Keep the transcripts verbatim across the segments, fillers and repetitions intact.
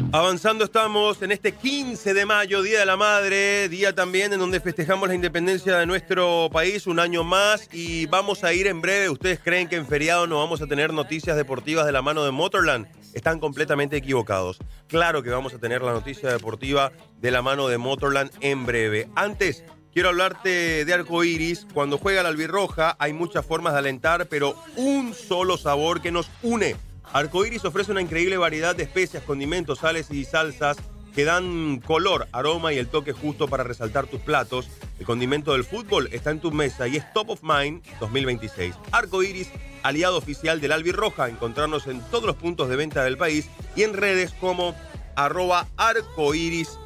Avanzando estamos en este quince de mayo, Día de la Madre, día también en donde festejamos la independencia de nuestro país, un año más, y vamos a ir en breve. ¿Ustedes creen que en feriado no vamos a tener noticias deportivas de la mano de Motorland? Están completamente equivocados. Claro que vamos a tener la noticia deportiva de la mano de Motorland en breve. Antes, quiero hablarte de Arcoiris. Cuando juega la albirroja hay muchas formas de alentar, pero un solo sabor que nos une. Arcoiris ofrece una increíble variedad de especias, condimentos, sales y salsas que dan color, aroma y el toque justo para resaltar tus platos. El condimento del fútbol está en tu mesa y es Top of Mind dos mil veintiséis. Arcoiris, aliado oficial del Albirroja. Encontrarnos en todos los puntos de venta del país y en redes como arroba arcoirispy.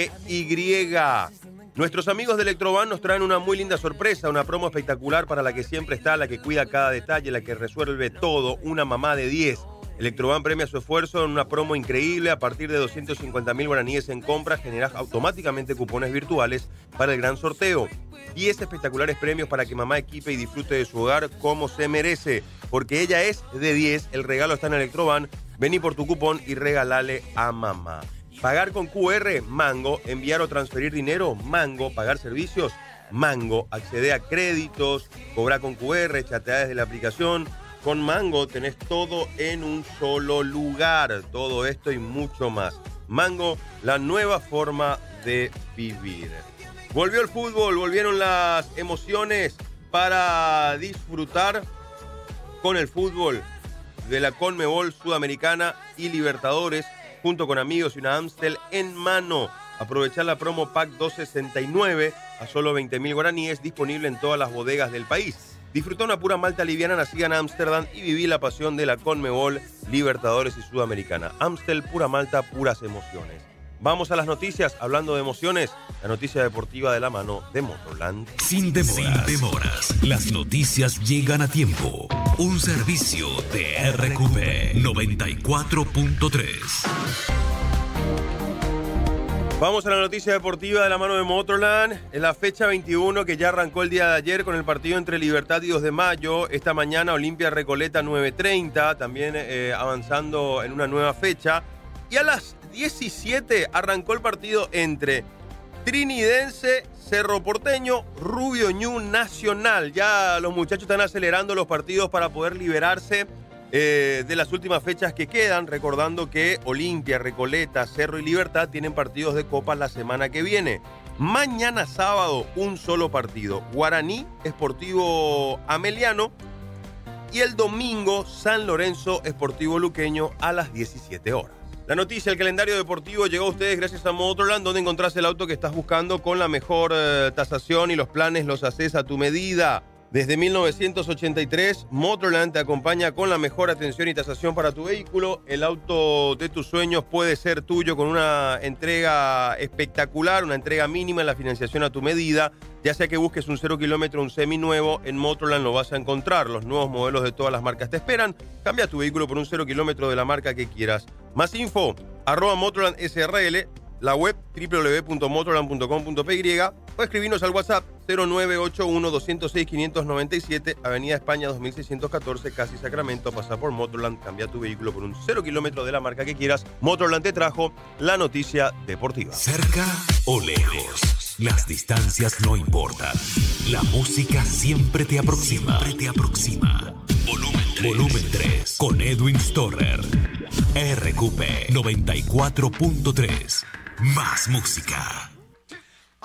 Nuestros amigos de Electroban nos traen una muy linda sorpresa, una promo espectacular para la que siempre está, la que cuida cada detalle, la que resuelve todo, una mamá de diez. Electroban premia su esfuerzo en una promo increíble. A partir de doscientos cincuenta mil guaraníes en compra, generas automáticamente cupones virtuales para el gran sorteo. diez espectaculares premios para que mamá equipe y disfrute de su hogar como se merece. Porque ella es de diez, el regalo está en Electroban. Vení por tu cupón y regalale a mamá. Pagar con Q R, Mango. Enviar o transferir dinero, Mango. Pagar servicios, Mango. Accede a créditos, cobra con Q R, chatea desde la aplicación. Con Mango tenés todo en un solo lugar. Todo esto y mucho más. Mango, la nueva forma de vivir. Volvió el fútbol, volvieron las emociones para disfrutar con el fútbol de la Conmebol Sudamericana y Libertadores, junto con amigos y una Amstel en mano. Aprovechar la promo Pack doscientos sesenta y nueve a solo veinte mil guaraníes, disponible en todas las bodegas del país. Disfruta una pura malta liviana nacida en Ámsterdam y viví la pasión de la Conmebol, Libertadores y Sudamericana. Amstel, pura malta, puras emociones. Vamos a las noticias, hablando de emociones, la noticia deportiva de la mano de Motorland. Sin demoras, Sin demoras. Las noticias llegan a tiempo. Un servicio de R Q P noventa y cuatro punto tres. Vamos a la noticia deportiva de la mano de Motorland. En la fecha veintiuno, que ya arrancó el día de ayer con el partido entre Libertad y dos de mayo. Esta mañana Olimpia Recoleta nueve treinta, también eh, avanzando en una nueva fecha. Y a las diecisiete arrancó el partido entre Trinidense, Cerro Porteño, Rubio Ñu, Nacional. Ya los muchachos están acelerando los partidos para poder liberarse Eh, de las últimas fechas que quedan, recordando que Olimpia, Recoleta, Cerro y Libertad tienen partidos de Copa la semana que viene. Mañana sábado, un solo partido, Guaraní, Sportivo Ameliano, y el domingo, San Lorenzo, Sportivo Luqueño a las diecisiete horas. La noticia, el calendario deportivo llegó a ustedes gracias a Motorland, donde encontrás el auto que estás buscando con la mejor eh, tasación, y los planes los haces a tu medida. Desde mil novecientos ochenta y tres, Motorland te acompaña con la mejor atención y tasación para tu vehículo. El auto de tus sueños puede ser tuyo con una entrega espectacular, una entrega mínima en la financiación a tu medida. Ya sea que busques un cero kilómetro, un seminuevo, en Motorland lo vas a encontrar. Los nuevos modelos de todas las marcas te esperan. Cambia tu vehículo por un cero kilómetro de la marca que quieras. Más info, arroba Motorland S R L, la web doble u doble u doble u punto motorland punto com punto p y, o escribinos al WhatsApp cero nueve ocho uno dos cero seis cinco nueve siete, Avenida España dos mil seiscientos catorce, Casi Sacramento. Pasa por Motorland, cambia tu vehículo por un cero kilómetro de la marca que quieras. Motorland te trajo la noticia deportiva. Cerca o lejos, las distancias no importan. La música siempre te aproxima. Siempre te aproxima. Volumen tres. Volumen tres con Edwin Storer. R Q P noventa y cuatro punto tres. Más música.